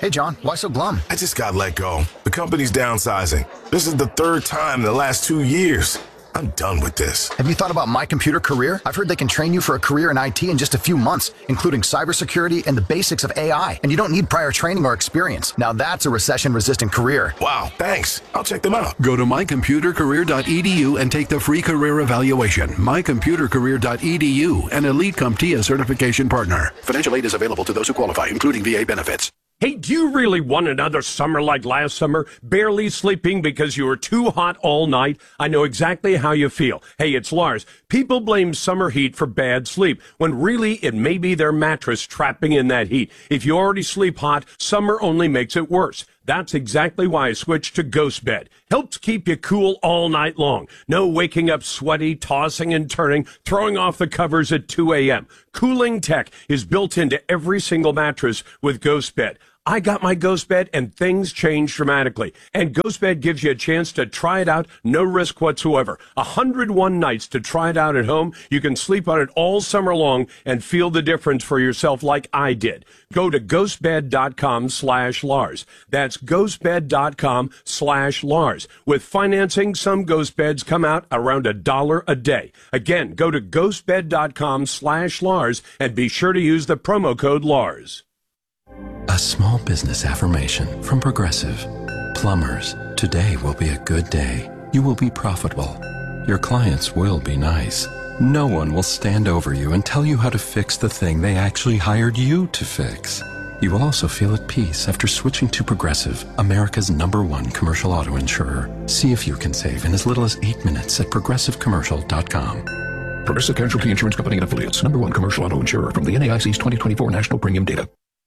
Hey, John, why so glum? I just got let go. The company's downsizing. This is the third time in the last 2 years. I'm done with this. Have you thought about My Computer Career? I've heard they can train you for a career in IT in just a few months, including cybersecurity and the basics of AI. And you don't need prior training or experience. Now that's a recession-resistant career. Wow, thanks. I'll check them out. Go to mycomputercareer.edu and take the free career evaluation. mycomputercareer.edu, an Elite CompTIA certification partner. Financial aid is available to those who qualify, including VA benefits. Hey, do you really want another summer like last summer? Barely sleeping because you were too hot all night? I know exactly how you feel. Hey, it's Lars. People blame summer heat for bad sleep, when really it may be their mattress trapping in that heat. If you already sleep hot, summer only makes it worse. That's exactly why I switched to Ghost Bed. Helps keep you cool all night long. No waking up sweaty, tossing and turning, throwing off the covers at 2 a.m. Cooling tech is built into every single mattress with Ghost Bed. I got my Ghost Bed and things changed dramatically. And Ghost Bed gives you a chance to try it out, no risk whatsoever. 101 nights to try it out at home. You can sleep on it all summer long and feel the difference for yourself like I did. Go to ghostbed.com/Lars. That's ghostbed.com/Lars. With financing, some Ghost Beds come out around $1 a day. Again, go to ghostbed.com/Lars and be sure to use the promo code Lars. A small business affirmation from Progressive. Plumbers, today will be a good day. You will be profitable. Your clients will be nice. No one will stand over you and tell you how to fix the thing they actually hired you to fix. You will also feel at peace after switching to Progressive, America's #1 commercial auto insurer. See if you can save in as little as 8 minutes at progressivecommercial.com. Progressive Casualty Insurance Company and Affiliates, #1 commercial auto insurer from the NAIC's 2024 National Premium Data.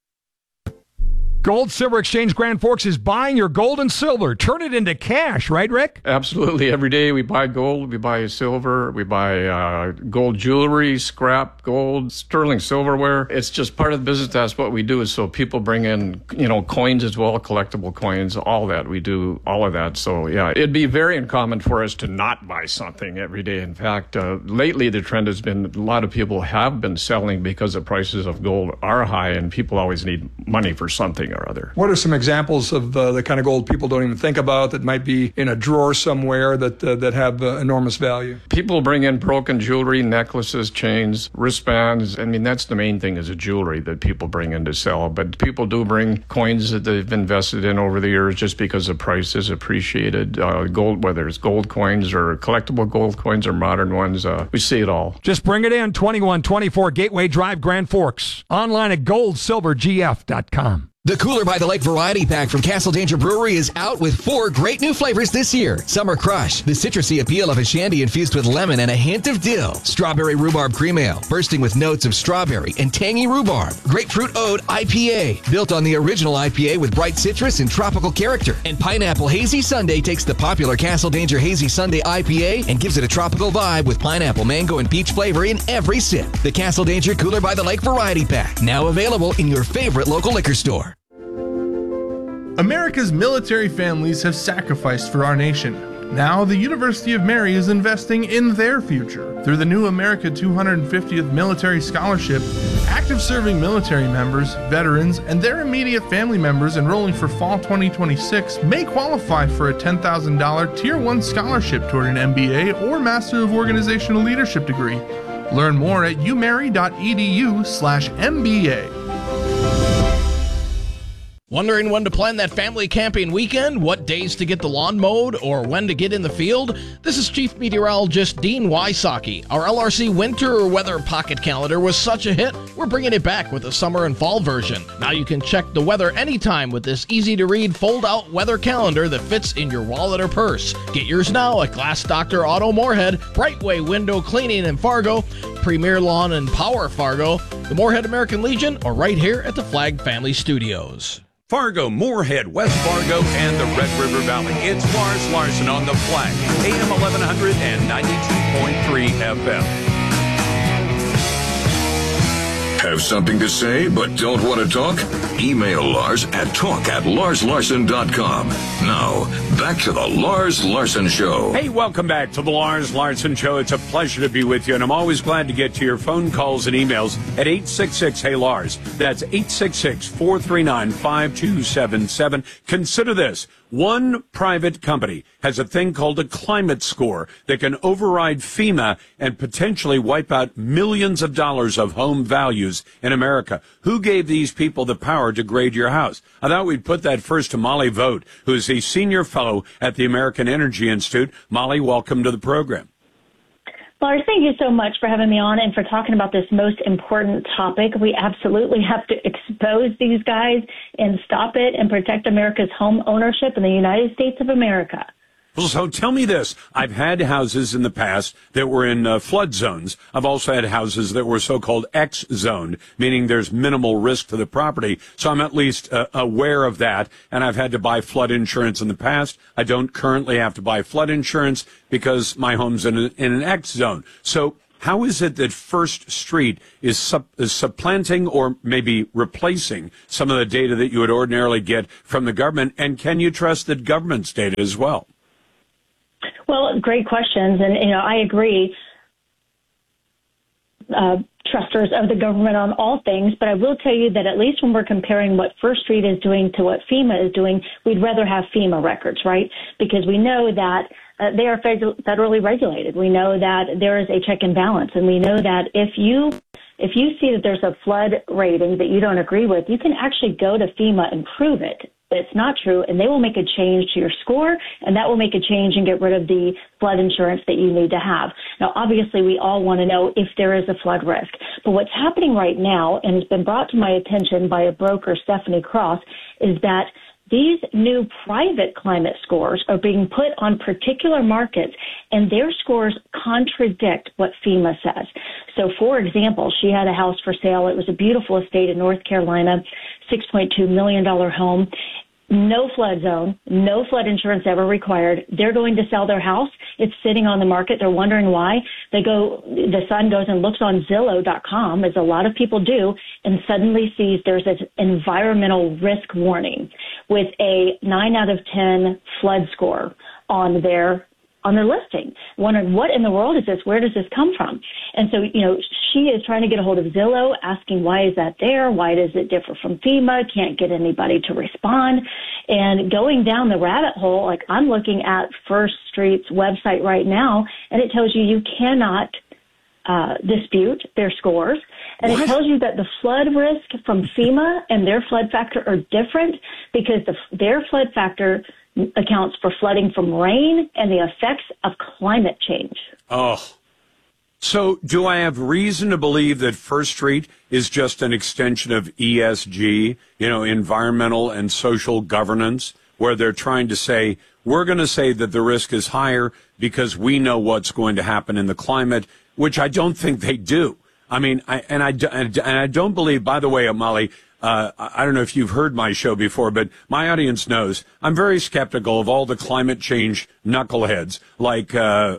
Gold Silver Exchange Grand Forks is buying your gold and silver. Turn it into cash, right, Rick? Absolutely. Every day we buy gold, we buy silver, we buy gold jewelry, scrap gold, sterling silverware. It's just part of the business. That's what we do. Is so people bring in, coins as well, collectible coins, all that. We do all of that. So, yeah, it'd be very uncommon for us to not buy something every day. In fact, lately the trend has been a lot of people have been selling because the prices of gold are high and people always need money for something or other. What are some examples of the kind of gold people don't even think about that might be in a drawer somewhere that have enormous value? People bring in broken jewelry, necklaces, chains, wristbands. I mean, that's the main thing is a jewelry that people bring in to sell. But people do bring coins that they've invested in over the years just because the price is appreciated. Gold, whether it's gold coins or collectible gold coins or modern ones, we see it all. Just bring it in, 2124 Gateway Drive, Grand Forks. Online at goldsilvergf.com. The Cooler by the Lake Variety Pack from Castle Danger Brewery is out with 4 great new flavors this year. Summer Crush, the citrusy appeal of a shandy infused with lemon and a hint of dill. Strawberry Rhubarb Cream Ale, bursting with notes of strawberry and tangy rhubarb. Grapefruit Ode IPA, built on the original IPA with bright citrus and tropical character. And Pineapple Hazy Sundae takes the popular Castle Danger Hazy Sundae IPA and gives it a tropical vibe with pineapple, mango, and peach flavor in every sip. The Castle Danger Cooler by the Lake Variety Pack, now available in your favorite local liquor store. America's military families have sacrificed for our nation. Now, the University of Mary is investing in their future. Through the new America 250th Military Scholarship, active serving military members, veterans, and their immediate family members enrolling for fall 2026 may qualify for a $10,000 Tier 1 scholarship toward an MBA or Master of Organizational Leadership degree. Learn more at umary.edu/MBA. Wondering when to plan that family camping weekend, what days to get the lawn mowed, or when to get in the field? This is Chief Meteorologist Dean Wysocki. Our LRC Winter Weather Pocket Calendar was such a hit, we're bringing it back with a summer and fall version. Now you can check the weather anytime with this easy-to-read fold-out weather calendar that fits in your wallet or purse. Get yours now at Glass Doctor Auto Moorhead, Brightway Window Cleaning in Fargo, Premier Lawn and Power Fargo, the Moorhead American Legion, or right here at the Flag Family Studios. Fargo, Moorhead, West Fargo, and the Red River Valley. It's Lars Larson on the Flag, AM 1100 and 92.3 FM. Have something to say but don't want to talk? Email Lars at talk@LarsLarson.com. Now, back to the Lars Larson Show. Hey, welcome back to the Lars Larson Show. It's a pleasure to be with you, and I'm always glad to get to your phone calls and emails at 866-HEY-LARS. That's 866-439-5277. Consider this. One private company has a thing called a climate score that can override FEMA and potentially wipe out millions of dollars of home values in America. Who gave these people the power to grade your house? I thought we'd put that first to Molly Vogt, who is a senior fellow at the American Energy Institute. Molly, welcome to the program. Lars, thank you so much for having me on and for talking about this most important topic. We absolutely have to expose these guys and stop it and protect America's home ownership in the United States of America. Well, so tell me this. I've had houses in the past that were in flood zones. I've also had houses that were so-called X-zoned, meaning there's minimal risk to the property. So I'm at least aware of that, and I've had to buy flood insurance in the past. I don't currently have to buy flood insurance because my home's in an X-zone. So how is it that First Street is supplanting or maybe replacing some of the data that you would ordinarily get from the government, and can you trust the government's data as well? Well, great questions. And, I agree, trusters of the government on all things. But I will tell you that at least when we're comparing what First Street is doing to what FEMA is doing, we'd rather have FEMA records, right? Because we know that they are federally regulated. We know that there is a check and balance. And we know that if you see that there's a flood rating that you don't agree with, you can actually go to FEMA and prove it. It's not true, and they will make a change to your score, and that will make a change and get rid of the flood insurance that you need to have. Now, obviously, we all want to know if there is a flood risk. But what's happening right now, and has been brought to my attention by a broker, Stephanie Cross, is that these new private climate scores are being put on particular markets, and their scores contradict what FEMA says. So, for example, she had a house for sale. It was a beautiful estate in North Carolina, $6.2 million home. No flood zone, no flood insurance ever required. They're going to sell their house. It's sitting on the market. They're wondering why. The son goes and looks on Zillow.com, as a lot of people do, and suddenly sees there's an environmental risk warning with a 9 out of 10 flood score on their listing, wondering what in the world is this? Where does this come from? And so, she is trying to get a hold of Zillow, asking why is that there? Why does it differ from FEMA? Can't get anybody to respond. And going down the rabbit hole, like I'm looking at First Street's website right now, and it tells you cannot dispute their scores. And It tells you that the flood risk from FEMA and their flood factor are different because their flood factor accounts for flooding from rain and the effects of climate change. Oh. So do I have reason to believe that First Street is just an extension of ESG, environmental and social governance, where they're trying to say, we're going to say that the risk is higher because we know what's going to happen in the climate, which I don't think they do. I mean, I don't believe, by the way, Molly, I don't know if you've heard my show before, but my audience knows I'm very skeptical of all the climate change knuckleheads like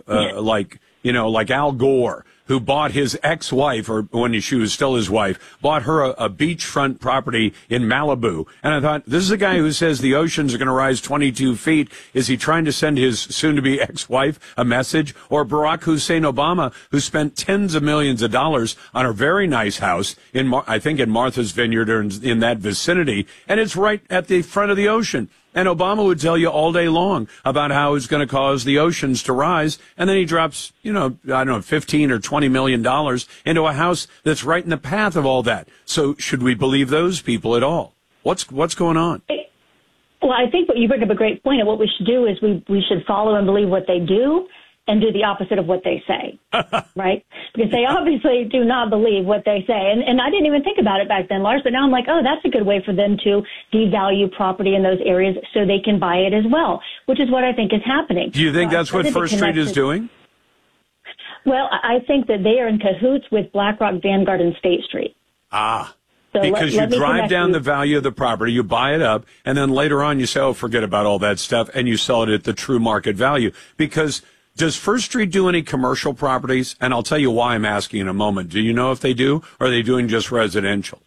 Al Gore, who bought his ex-wife, or when she was still his wife, bought her a beachfront property in Malibu. And I thought, this is a guy who says the oceans are going to rise 22 feet. Is he trying to send his soon-to-be ex-wife a message? Or Barack Hussein Obama, who spent tens of millions of dollars on a very nice house in Martha's Vineyard or in that vicinity, and it's right at the front of the ocean. And Obama would tell you all day long about how it's going to cause the oceans to rise. And then he drops, $15 or $20 million into a house that's right in the path of all that. So should we believe those people at all? What's going on? Well, I think what you bring up a great point. And what we should do is we should follow and believe what they do and do the opposite of what they say, right? Because they obviously do not believe what they say. And I didn't even think about it back then, Lars, but now I'm like, oh, that's a good way for them to devalue property in those areas so they can buy it as well, which is what I think is happening. Do you think that's what First Street is doing? Well, I think that they are in cahoots with BlackRock, Vanguard, and State Street. So because you drive down the value of the property, you buy it up, and then later on you say, oh, forget about all that stuff, and you sell it at the true market value. Because Does First Street do any commercial properties? And I'll tell you why I'm asking in a moment. Do you know if they do, or are they doing just residential?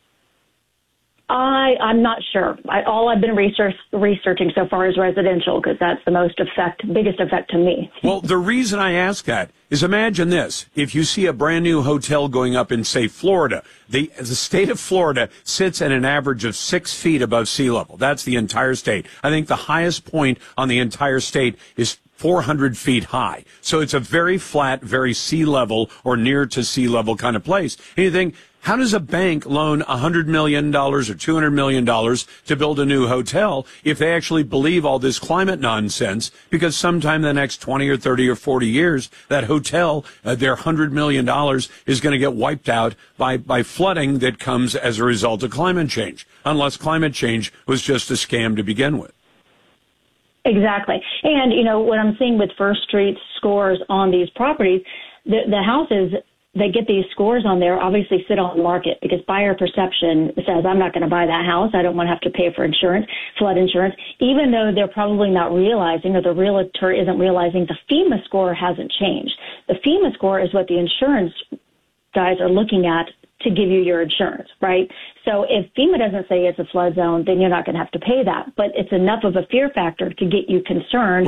I'm not sure. All I've been researching so far is residential because that's the biggest effect to me. Well, the reason I ask that is imagine this. If you see a brand new hotel going up in, say, Florida, the state of Florida sits at an average of 6 feet above sea level. That's the entire state. I think the highest point on the entire state is 400 feet high. So it's a very flat, very sea level or near to sea level kind of place. And you think, how does a bank loan $100 million or $200 million to build a new hotel if they actually believe all this climate nonsense? Because sometime in the next 20 or 30 or 40 years, that hotel, their $100 million is going to get wiped out by flooding that comes as a result of climate change, unless climate change was just a scam to begin with. Exactly. And, what I'm seeing with First Street scores on these properties, the houses that get these scores on there obviously sit on the market because buyer perception says, I'm not going to buy that house. I don't want to have to pay for insurance, flood insurance, even though they're probably not realizing or the realtor isn't realizing the FEMA score hasn't changed. The FEMA score is what the insurance guys are looking at to give you your insurance, right? So if FEMA doesn't say it's a flood zone, then you're not going to have to pay that. But it's enough of a fear factor to get you concerned